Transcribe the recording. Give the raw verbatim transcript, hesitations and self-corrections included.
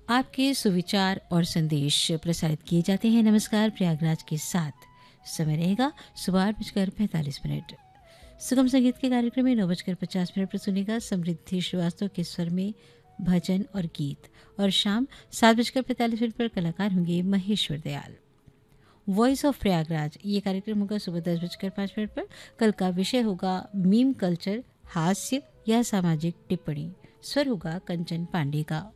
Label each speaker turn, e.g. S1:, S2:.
S1: आपके सुविचार और संदेश प्रसारित किए जाते हैं। नमस्कार प्रयागराज के साथ समय रहेगा सुबह आठ बजकर पैंतालीस मिनट। सुगम संगीत के कार्यक्रम में नौ बजकर पचास मिनट पर सुनेगा समृद्धि श्रीवास्तव के स्वर में भजन और गीत, और शाम सात बजकर पैंतालीस मिनट पर कलाकार होंगे महेश्वर दयाल। वॉइस ऑफ प्रयागराज ये कार्यक्रम होगा सुबह दस बजकर पाँच मिनट पर। कल का विषय होगा मीम कल्चर, हास्य या सामाजिक टिप्पणी। स्वर होगा कंचन पांडे का।